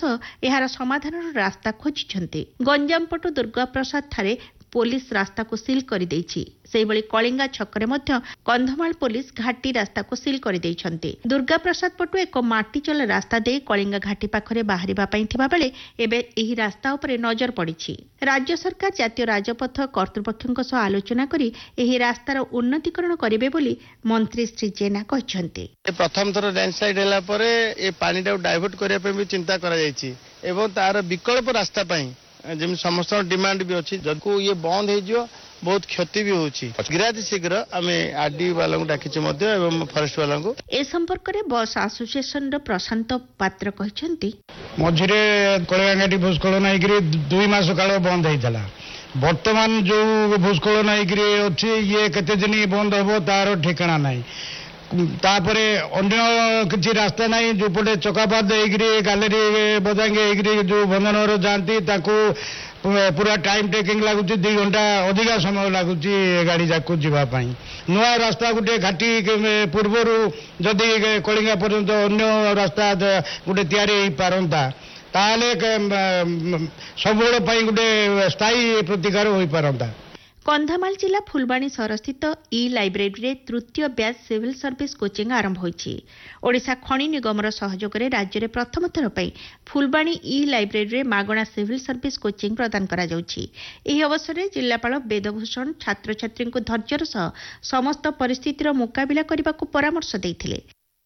एहार समाधान रास्ता खोजिछन्ति। गंजाम पटु दुर्गा प्रसाद ठारे पुलिस रास्ता को सील कर कलिंगा छकरे कंधमाल पुलिस घाटी रास्ता को सील कर दुर्गा प्रसाद पटु एक माटी चल रास्ता दे कलिंगा घाटी पाखरे बाहरिबा बेले एबे एही रास्ता उपरे नजर पड़िछि। राज्य सरकार जातीय राजपथ कर्तृपक्षक सह आलोचना करी एही रास्तार उन्नतीकरण करिवे बोली मंत्री श्री जेना कहिसंति। प्रथम थर लैंडस्लाइड होला परे ए पानी डाइवर्ट करिया पे भी चिंता करा जायछि एवं तार विकल्प रास्ता पई जमी समस्त डिमांड भी अच्छी जब को ये बंद हो बहुत क्षति भी होची। शीघ्र आम आरडी वाला डाकी फॉरेस्ट वाला ए संपर्क में बस एसोसिएशन प्रशांत पात्र कहते मझे कलिंगाघाटी भूस्खलन होकर 2 मास काल बंद होता बर्तमान जो भूस्खलन होकर अच्छी ये केते दिन बंद हम तार ठिकाना नहीं तापर अन्य किसी रास्ता नहीं जो पटे चकापात गैलेरी बजांगे जो बंधन जाती पूरा टाइम टेकिंग लगुच 2 घंटा अधिका समय लगुच गाड़ी जाकू जावाई नुआ रास्ता गोटे घाटी पूर्वर जदि कलिंगा पर्यंत अन्य रास्ता गोटे तैयारी पारंता ताले सब गोटे स्थायी प्रतिकार हो पारंता। कंधमाल जिला फुलबाणी सहरस्थित ई लाइब्रेरी रे तृतीय बैच सिविल सर्विस कोचिंग आरंभ होईछि। ओडिशा खनि निगमर सहयोग रे राज्य रे प्रथम थर पई फुलबाणी ई लाइब्रेरी रे मागणा सिविल सर्विस कोचिंग प्रदान करा जाउछि। एही अवसर रे जिल्लापाल वेदभूषण छात्र छात्री को धैर्यर सह समस्त परिस्थितिर मुकाबिला करबाकू परामर्श दैथिले।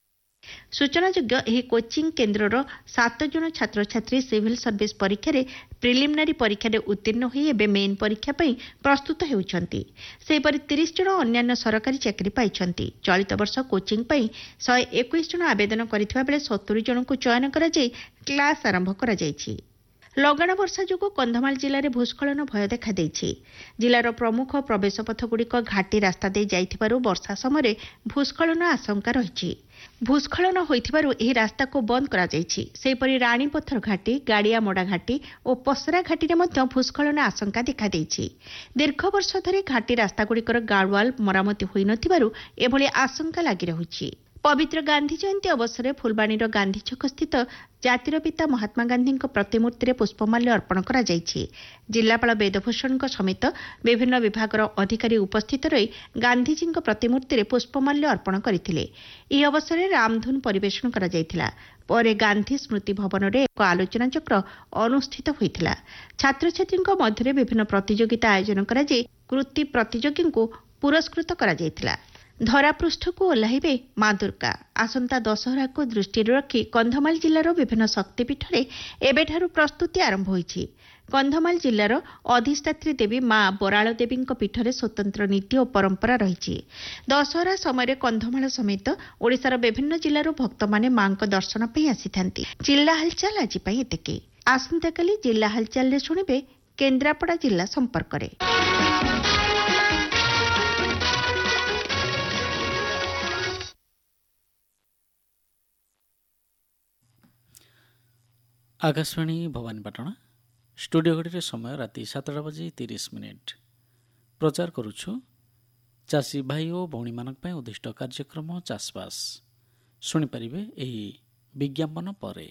सूचनायोग्य एही कोचिंग केन्द्रर 7 जन छात्र छात्री सिविल सर्विस परीक्षा रे प्रिलिमिनारी परीक्षा रे उत्तीर्ण होई एबे मेन परीक्षा पई प्रस्तुत हेउछंती। सेपरि 30 जन अन्य सरकारी चाकरी पाइछंती। चलित वर्ष कोचिंग पई 121 जन आवेदन करिथिबा बेले 70 जन को चयन करा जाई क्लास आरंभ करा जाईछि। लगाण वर्षा जोगु कंधमाल जिले में भूस्खलन भय देखा देइछि। जिलार प्रमुख प्रवेश पथ गुड़िक घाटी रास्ता दे जाइथिबारु वर्षा समय भूस्खलन आशंका रहिछि। भूस्खलन होइथिबारु एही रास्ता को बंद करा जाइछि। सेपरि रानी पत्थर घाटी गाड़िया मोड़ा घाटी और पसरा घाटी रे मध्य भूस्खलन आशंका देखा देइछि। दीर्घ वर्ष धरि घाटी रास्ता गुड़िकर गाड़वाल मरामती होई नथिबारु एभली आशंका लागि रहुछि। पवित्र गांधी जयंती अवसर में फुलबाणीर गांधी छक स्थित जातिर पिता महात्मा गांधी प्रतिमूर्ति में पुष्पमाल्य अर्पण करा जायछि। जिलापाल वेदभूषण समेत विभिन्न विभागर अधिकारी उपस्थित रही गांधीजी प्रतिमूर्ति में पुष्पमाल्य अर्पण करथिले। एही अवसर में रामधुन परिवेषण करा जायथिला। परे गांधी स्मृति भवन में एक आलोचना चक्र अनुष्ठित होइथिला। छात्र छात्री मध्य विभिन्न प्रतियोगिता आयोजन करा जाय कृति प्रतियोगी को पुरस्कृत करा जायथिला। धरापृष्ठ को ओह्लाइबे मां दुर्गा। आसंता दशहरा को दृष्टि रखी कंधमाल जिलार विभिन्न शक्तिपीठ में एबेठारु प्रस्तुति आरंभ होईछि। कंधमाल जिलार अधिष्ठात्री देवी मां बराल देवी पीठरे स्वतंत्र नीति और परंपरा रही। दशहरा समय कंधमाल समेत ओडिशार विभिन्न जिलार भक्त माने मां दर्शन पे आसीथांती। जिला हालचाल आज पई एतिके। आसंता काली जिला हालचाल रे सुनिबे केन्द्रापड़ा जिला संपर्क रे। आकाशवाणी भवानीपाटना स्टूडियो घड़ी समय राति 7:30 प्रचार करुछु चाषी भाई और भौणी मानक पय उद्दिष्ट कार्यक्रम चाषबास शुणी परिबे एही विज्ञापन परे।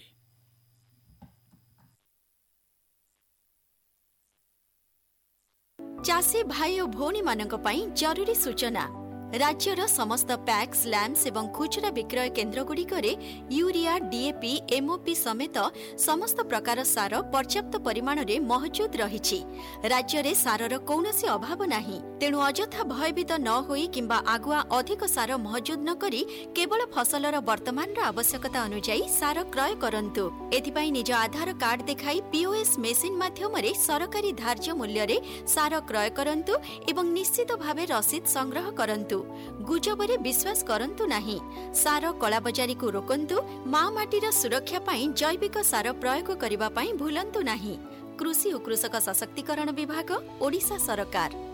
चाषी भाई और भौणी मानक पय जरूरी सूचना। राज्यर समस्त पैक्स लैम्प्स एवं खुचरा विक्रय केन्द्र गुड़िकरे यूरिया डीएपी एमओपी समेत समस्त प्रकार सार पर्याप्त परिमाण रे मौजूद रहिछि। राज्य रे सारर कौनसी अभाव नाही। तेणु अजथा भयभीत न होई किंबा आगुआ अधिक सार मौजूद न करी केवल फसलर वर्तमान आवश्यकता अनुसार सार क्रय करंतु। एथिपाई निज आधार कार्ड देखाई पीओएस मेसिन माध्यम रे सरकारी धार्य मूल्य रे सार क्रय करंतु एवं निश्चित भावे रसीद संग्रह करंतु। गुजबरे विश्वास करंतु नाही। सार कलाबजारी को रोकंतु। मां माटीर सुरक्षा पाई जैविक सार प्रयोग करिबा पाई भूलंतु नाही। कृषि और कृषक सशक्तिकरण विभाग ओडिशा सरकार।